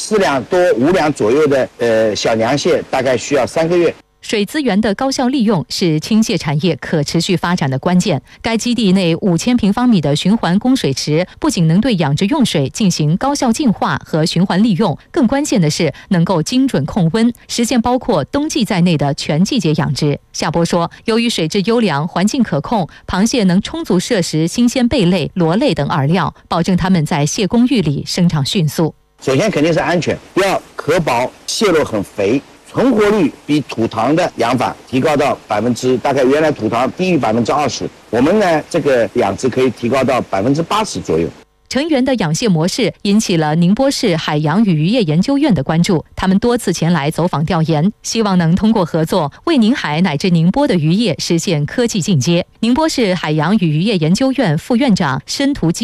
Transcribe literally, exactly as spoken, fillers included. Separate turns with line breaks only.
四两多五两左右的呃小娘蟹，大概需要三个月。
水资源的高效利用是青蟹产业可持续发展的关键。该基地内五千平方米的循环供水池，不仅能对养殖用水进行高效净化和循环利用，更关键的是能够精准控温，实现包括冬季在内的全季节养殖。夏波说，由于水质优良、环境可控，螃蟹能充足摄食新鲜贝类、螺类等饵料，保证它们在蟹公寓里生长迅速。
首先肯定是安全，要壳薄，蟹肉很肥。存活率比土塘的养法提高到百分之大概原来土塘低于百分之二十，我们呢这个养殖可以提高到百分之八十左右。
成员的养蟹模式引起了宁波市海洋与渔业研究院的关注，他们多次前来走访调研，希望能通过合作为宁海乃至宁波的渔业实现科技进阶。宁波市海洋与渔业研究院副院长申图基